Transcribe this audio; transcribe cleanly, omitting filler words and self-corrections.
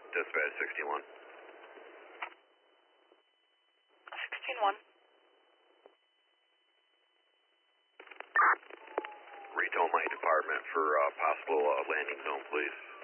Dispatch 61. 16-1. Retell my department for possible landing zone, please.